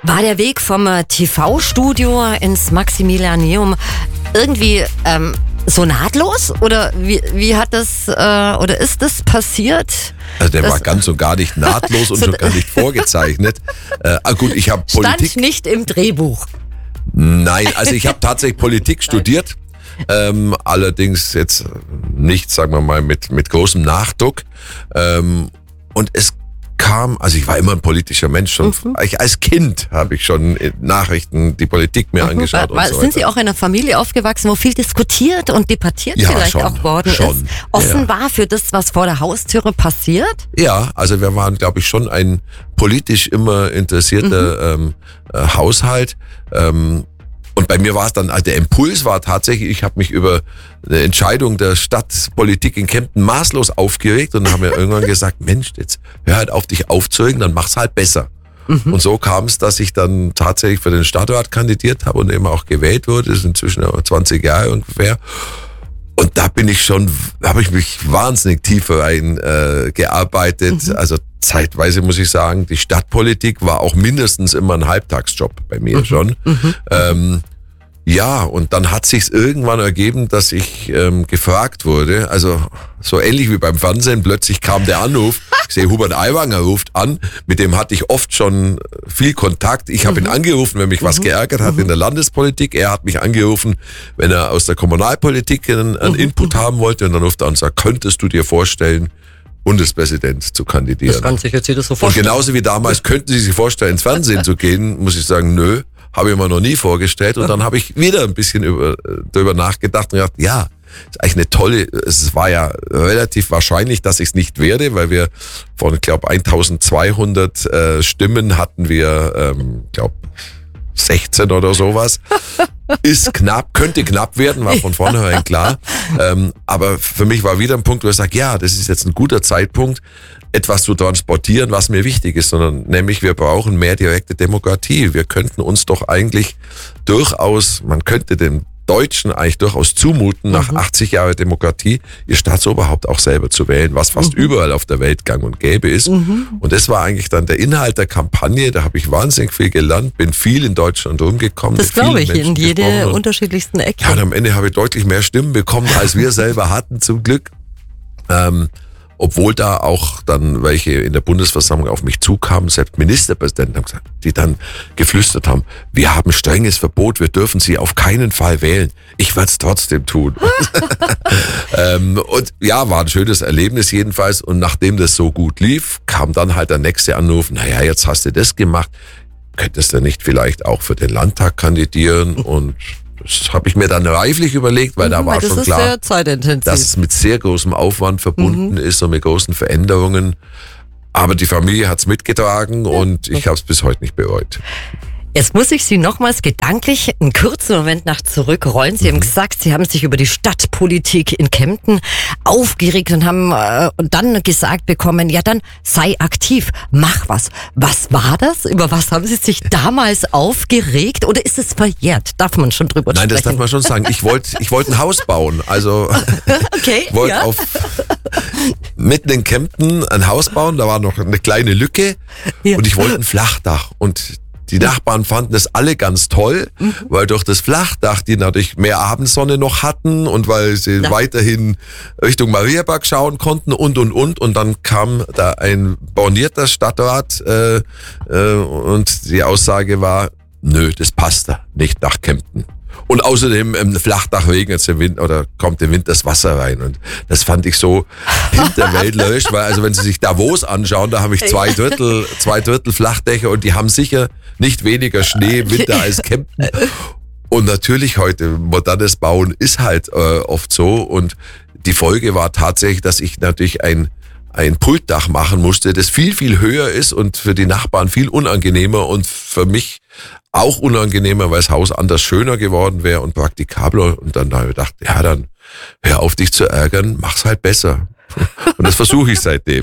War der Weg vom TV-Studio ins Maximilianeum irgendwie so nahtlos? Oder wie hat das, oder ist das passiert? Also der war ganz und gar nicht nahtlos und schon gar nicht vorgezeichnet. Gut, ich habe Politik... Stand nicht im Drehbuch. Nein, also ich habe tatsächlich Politik studiert. Allerdings jetzt nicht, sagen wir mal, mit großem Nachdruck. Und es kam, also ich war immer ein politischer Mensch. Schon, als Kind habe ich schon Nachrichten, die Politik mir angeschaut und so weiter. Sind Sie auch in einer Familie aufgewachsen, wo viel diskutiert und debattiert vielleicht schon, auch worden ist? Offen war für das, was vor der Haustüre passiert? Ja, also wir waren, glaube ich, schon ein politisch immer interessierter Haushalt. Und bei mir war es dann, also der Impuls war tatsächlich, ich habe mich über eine Entscheidung der Stadtpolitik in Kempten maßlos aufgeregt und dann haben wir irgendwann gesagt, Mensch, jetzt hör halt auf, dich aufzuregen, dann mach's halt besser. Und so kam es, dass ich dann tatsächlich für den Stadtrat kandidiert habe und eben auch gewählt wurde, das ist inzwischen 20 Jahre ungefähr. Und da habe ich mich wahnsinnig tiefer gearbeitet. Also zeitweise muss ich sagen, die Stadtpolitik war auch mindestens immer ein Halbtagsjob bei mir schon. Ja, und dann hat sich's irgendwann ergeben, dass ich gefragt wurde, also so ähnlich wie beim Fernsehen, plötzlich kam der Anruf, ich sehe, Hubert Aiwanger ruft an, mit dem hatte ich oft schon viel Kontakt. Ich habe ihn angerufen, wenn mich was geärgert hat in der Landespolitik. Er hat mich angerufen, wenn er aus der Kommunalpolitik einen Input haben wollte und dann ruft er an und sagt, könntest du dir vorstellen, Bundespräsident zu kandidieren? Das kann sich jetzt jeder so vorstellen. Und genauso wie damals, könnten Sie sich vorstellen, ins Fernsehen zu gehen, muss ich sagen, nö. Habe ich mir noch nie vorgestellt und dann habe ich wieder ein bisschen darüber nachgedacht und gedacht, ja, ist eigentlich eine tolle, es war ja relativ wahrscheinlich, dass ich es nicht werde, weil wir von, ich glaube, 1200 Stimmen hatten wir, glaube 16 oder sowas. Ist knapp, könnte knapp werden, war von vornherein klar. Aber für mich war wieder ein Punkt, wo ich sage, ja, das ist jetzt ein guter Zeitpunkt, etwas zu transportieren, was mir wichtig ist, sondern nämlich wir brauchen mehr direkte Demokratie. Wir könnten uns doch eigentlich durchaus, man könnte den Deutschen eigentlich durchaus zumuten, nach 80 Jahren Demokratie, ihr Staatsoberhaupt auch selber zu wählen, was fast überall auf der Welt gang und gäbe ist. Und das war eigentlich dann der Inhalt der Kampagne, da habe ich wahnsinnig viel gelernt, bin viel in Deutschland rumgekommen. Das glaube ich, in jede unterschiedlichsten Ecke. Ja, und am Ende habe ich deutlich mehr Stimmen bekommen, als wir selber hatten, zum Glück. Obwohl da auch dann welche in der Bundesversammlung auf mich zukamen, selbst Ministerpräsidenten haben gesagt, die dann geflüstert haben, wir haben strenges Verbot, wir dürfen sie auf keinen Fall wählen. Ich werde es trotzdem tun. Und ja, war ein schönes Erlebnis jedenfalls. Und nachdem das so gut lief, kam dann halt der nächste Anruf, naja, jetzt hast du das gemacht, könntest du nicht vielleicht auch für den Landtag kandidieren? Und das habe ich mir dann reiflich überlegt, weil da war schon klar, dass es mit sehr großem Aufwand verbunden ist und mit großen Veränderungen. Aber die Familie hat es mitgetragen und ich habe es bis heute nicht bereut. Jetzt muss ich Sie nochmals gedanklich einen kurzen Moment nach zurückrollen. Sie haben gesagt, Sie haben sich über die Stadtpolitik in Kempten aufgeregt und haben dann gesagt bekommen, ja dann sei aktiv, mach was. Was war das? Über was haben Sie sich damals aufgeregt? Oder ist es verjährt? Darf man schon drüber sprechen? Nein, das darf man schon sagen. Ich wollte ein Haus bauen. Also okay, wollte mitten in Kempten ein Haus bauen. Da war noch eine kleine Lücke und ich wollte ein Flachdach. Und die Nachbarn fanden das alle ganz toll, weil durch das Flachdach die natürlich mehr Abendsonne noch hatten und weil sie weiterhin Richtung Mariaberg schauen konnten und. Und dann kam da ein bornierter Stadtrat und die Aussage war, nö, das passt da nicht nach Kempten. Und außerdem im Flachdach regnet es im Winter oder kommt im Winter das Wasser rein. Und das fand ich so hinterwäldlerisch, weil also wenn Sie sich Davos anschauen, da habe ich zwei Drittel Flachdächer und die haben sicher nicht weniger Schnee im Winter als Kempten. Und natürlich heute, modernes Bauen ist halt oft so. Und die Folge war tatsächlich, dass ich natürlich ein Pultdach machen musste, das viel, viel höher ist und für die Nachbarn viel unangenehmer und für mich auch unangenehmer, weil das Haus anders schöner geworden wäre und praktikabler. Und dann habe ich gedacht, ja, dann hör auf dich zu ärgern, mach's halt besser. Und das versuche ich seitdem.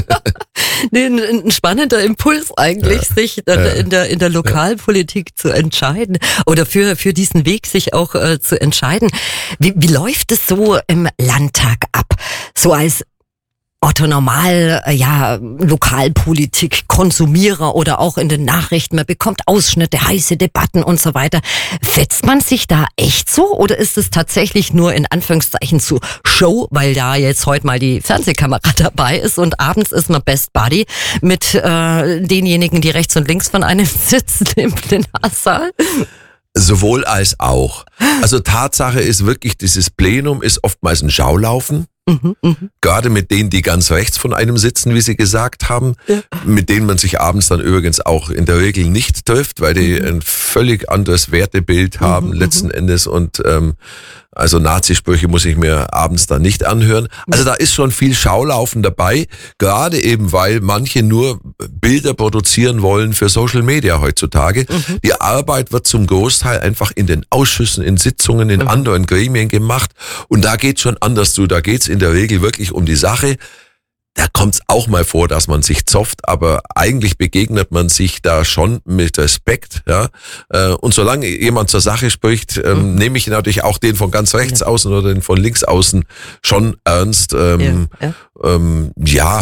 Ein spannender Impuls eigentlich, sich dann in der Lokalpolitik zu entscheiden oder für diesen Weg sich auch zu entscheiden. Wie läuft es so im Landtag ab? So als Otto Normal, Lokalpolitik, Konsumierer oder auch in den Nachrichten, man bekommt Ausschnitte, heiße Debatten und so weiter. Fetzt man sich da echt so oder ist es tatsächlich nur in Anführungszeichen zu Show, weil da jetzt heute mal die Fernsehkamera dabei ist und abends ist man Best Buddy mit denjenigen, die rechts und links von einem sitzen im Plenarsaal? Sowohl als auch. Also Tatsache ist wirklich, dieses Plenum ist oftmals ein Schaulaufen. Gerade mit denen, die ganz rechts von einem sitzen, wie Sie gesagt haben, mit denen man sich abends dann übrigens auch in der Regel nicht trifft, weil die ein völlig anderes Wertebild haben letzten Endes und also Nazisprüche muss ich mir abends dann nicht anhören. Also da ist schon viel Schaulaufen dabei, gerade eben, weil manche nur Bilder produzieren wollen für Social Media heutzutage. Die Arbeit wird zum Großteil einfach in den Ausschüssen, in Sitzungen, in anderen Gremien gemacht und da geht's schon anders zu. Da geht's in der Regel wirklich um die Sache. Da kommt's auch mal vor, dass man sich zofft, aber eigentlich begegnet man sich da schon mit Respekt, ja. Und solange jemand zur Sache spricht, nehme ich natürlich auch den von ganz rechts außen oder den von links außen schon ernst. Und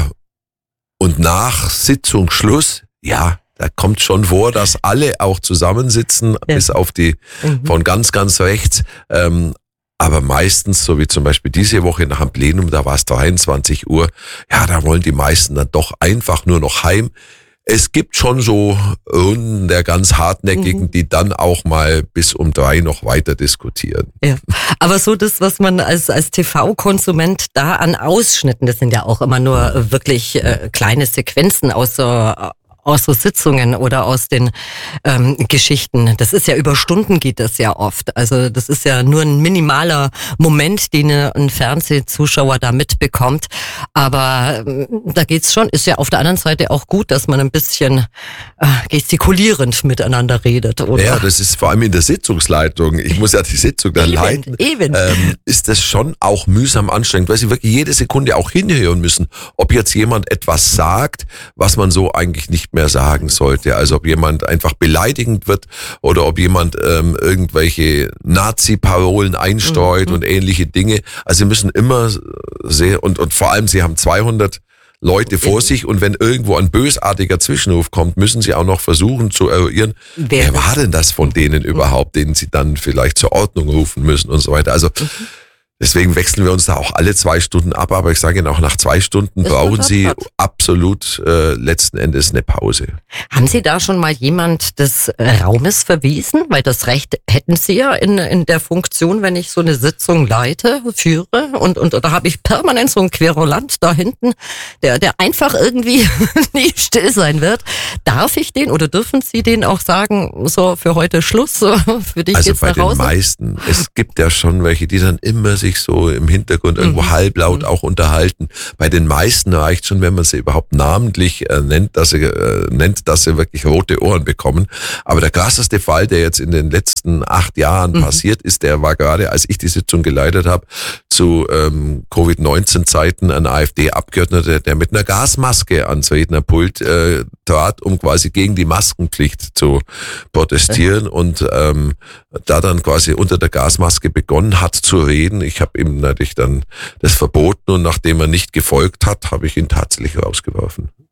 nach Sitzungsschluss, da kommt schon vor, dass alle auch zusammensitzen, bis auf die von ganz, ganz rechts. Aber meistens, so wie zum Beispiel diese Woche nach dem Plenum, da war es 23 Uhr, da wollen die meisten dann doch einfach nur noch heim. Es gibt schon so Runden der ganz Hartnäckigen, die dann auch mal bis um 3 noch weiter diskutieren. Ja, aber so das, was man als TV-Konsument da an Ausschnitten, das sind ja auch immer nur wirklich kleine Sequenzen aus so Sitzungen oder aus den Geschichten. Das ist ja über Stunden geht das ja oft. Also das ist ja nur ein minimaler Moment, den ein Fernsehzuschauer da mitbekommt. Aber da geht's schon, ist ja auf der anderen Seite auch gut, dass man ein bisschen gestikulierend miteinander redet, oder? Ja, das ist vor allem in der Sitzungsleitung. Ich muss ja die Sitzung dann leiten. Ist das schon auch mühsam anstrengend, weil sie wirklich jede Sekunde auch hinhören müssen, ob jetzt jemand etwas sagt, was man so eigentlich nicht mehr sagen sollte. Also ob jemand einfach beleidigend wird oder ob jemand irgendwelche Nazi-Parolen einstreut und ähnliche Dinge. Also sie müssen immer sehr, und vor allem sie haben 200 Leute vor sich und wenn irgendwo ein bösartiger Zwischenruf kommt, müssen sie auch noch versuchen zu eruieren, wer war denn das von denen überhaupt, den sie dann vielleicht zur Ordnung rufen müssen und so weiter. Also deswegen wechseln wir uns da auch alle 2 Stunden ab, aber ich sage Ihnen auch, nach 2 Stunden brauchen Sie absolut letzten Endes eine Pause. Haben Sie da schon mal jemand des Raumes verwiesen? Weil das Recht hätten Sie ja in der Funktion, wenn ich so eine Sitzung führe und da habe ich permanent so einen Querulant da hinten, der einfach irgendwie nie still sein wird. Darf ich den oder dürfen Sie den auch sagen, so für heute Schluss, so für dich also geht's nach Hause? Also bei den meisten, es gibt ja schon welche, die dann immer sich so im Hintergrund irgendwo halblaut auch unterhalten. Bei den meisten reicht schon, wenn man sie überhaupt namentlich nennt, dass sie wirklich rote Ohren bekommen. Aber der krasseste Fall, der jetzt in den letzten 8 Jahren passiert ist, der war gerade, als ich die Sitzung geleitet habe, zu Covid-19-Zeiten ein AfD-Abgeordneter, der mit einer Gasmaske ans Rednerpult trat, um quasi gegen die Maskenpflicht zu protestieren und da dann quasi unter der Gasmaske begonnen hat zu reden. Ich habe ihm natürlich dann das verboten und nachdem er nicht gefolgt hat, habe ich ihn tatsächlich rausgeworfen.